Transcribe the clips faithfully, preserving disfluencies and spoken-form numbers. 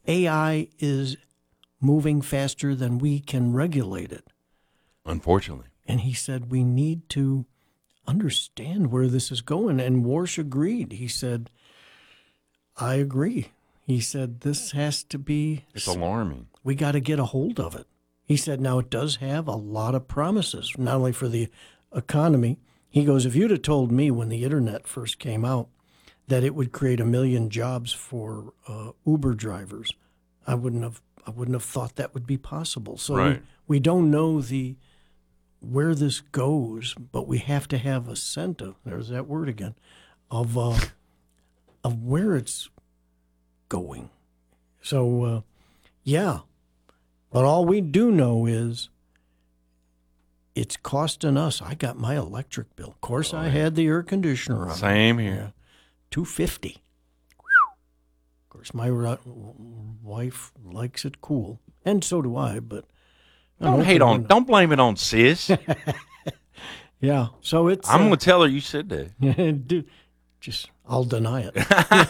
A I is moving faster than we can regulate it. Unfortunately. And he said, we need to understand where this is going. And Warsh agreed. He said, I agree. He said, this has to be... It's alarming. We got to get a hold of it. He said, now it does have a lot of promises, not only for the economy. He goes, if you'd have told me when the internet first came out that it would create a million jobs for uh, Uber drivers, I wouldn't have I wouldn't have thought that would be possible. So right. we, we don't know the where this goes, but we have to have a scent of, there's that word again, of uh, of where it's going. So, uh, yeah. But all we do know is it's costing us. I got my electric bill. Of course, oh, I had the air conditioner on. Same here. Yeah, two hundred fifty dollars. Of course, my uh, wife likes it cool, and so do I. But don't hate on. Don't blame it on sis. Yeah. So it's. I'm uh, gonna tell her you said that. Dude, just I'll deny it.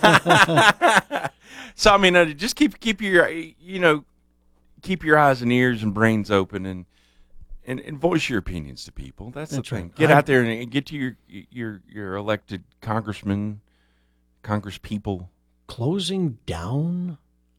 So I mean, uh, just keep keep your you know. keep your eyes and ears and brains open and, and, and voice your opinions to people. That's, That's the thing. Right. Get I, out there and get to your your your elected congressmen, congresspeople. Closing down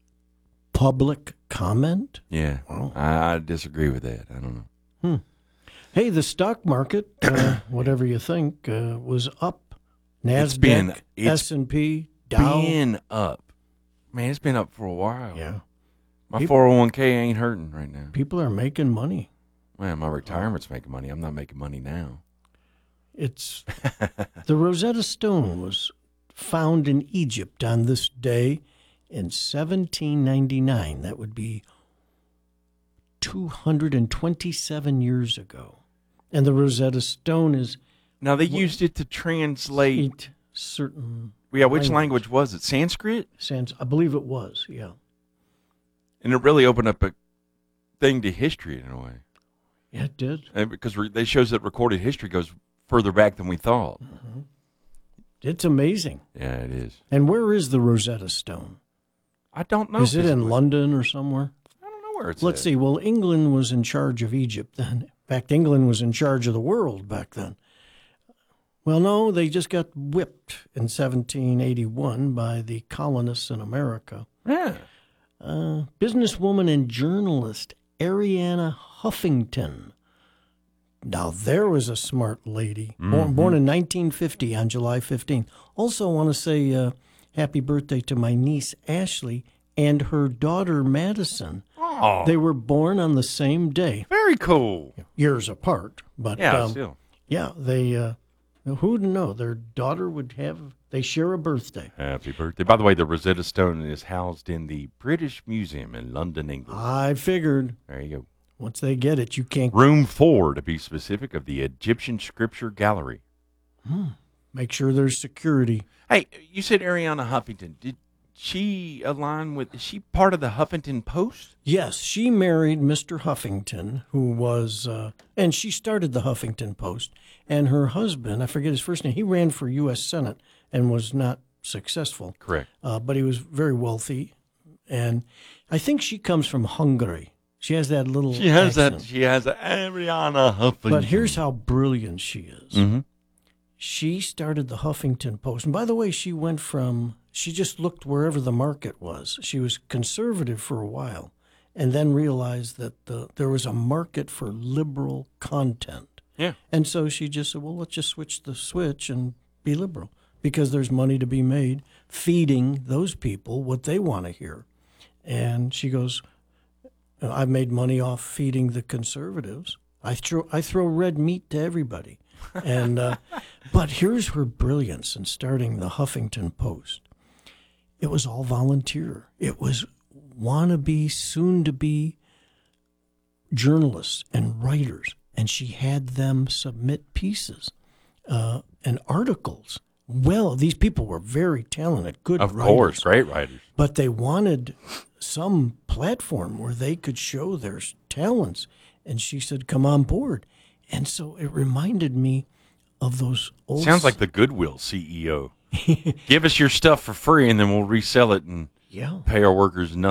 public comment? Yeah. Well, I, I disagree with that. I don't know. Hmm. Hey, the stock market, uh, whatever you think, uh, was up. NASDAQ, it's been, it's S and P, Dow. been up. Man, it's been up for a while. Yeah. My people, four oh one k ain't hurting right now. People are making money. Man, my retirement's making money. I'm not making money now. It's the Rosetta Stone was found in Egypt on this day in seventeen ninety-nine. That would be two hundred twenty-seven years ago. And the Rosetta Stone is... Now, they used it to translate... certain... Yeah, which language, language was it? Sanskrit? Sans, I believe it was, yeah. And it really opened up a thing to history in a way. Yeah, it did. And because re- they shows that recorded history goes further back than we thought. Mm-hmm. It's amazing. Yeah, it is. And where is the Rosetta Stone? I don't know. Is it in London or somewhere? I don't know where it's Let's at. see. Well, England was in charge of Egypt then. In fact, England was in charge of the world back then. Well, no, they just got whipped in seventeen eighty-one by the colonists in America. Yeah. Uh, businesswoman and journalist Arianna Huffington. Now, there was a smart lady, mm-hmm. born, born in nineteen fifty on July fifteenth. Also, I want to say uh, happy birthday to my niece Ashley and her daughter Madison. Oh. They were born on the same day. Very cool. Years apart. But yeah, um, still. Yeah, they, uh, who'd know, their daughter would have, they share a birthday. Happy birthday. By the way, the Rosetta Stone is housed in the British Museum in London, England. I figured. There you go. Once they get it, you can't... Room four, to be specific, of the Egyptian Scripture Gallery. Hmm. Make sure there's security. Hey, you said Arianna Huffington. Did she align with... Is she part of the Huffington Post? Yes, she married Mister Huffington, who was... Uh, and she started the Huffington Post. And her husband, I forget his first name, he ran for U S Senate and was not successful. Correct. Uh, but he was very wealthy. And I think she comes from Hungary. She has that little She has accent. that. She has a Arianna Huffington. But here's how brilliant she is. Mm-hmm. She started the Huffington Post. And by the way, she went from, she just looked wherever the market was. She was conservative for a while and then realized that the, there was a market for liberal content. Yeah. And so she just said, well, let's just switch the switch and be liberal because there's money to be made feeding those people what they want to hear. And she goes, I've made money off feeding the conservatives. I throw I throw red meat to everybody. And uh, but here's her brilliance in starting the Huffington Post. It was all volunteer. It was wannabe, soon-to-be journalists and writers. And she had them submit pieces uh, and articles. Well, these people were very talented, good of writers. Of course, great writers. But they wanted some platform where they could show their talents. And she said, come on board. And so it reminded me of those old... Sounds like the Goodwill C E O. Give us your stuff for free, and then we'll resell it and yeah. pay our workers nothing.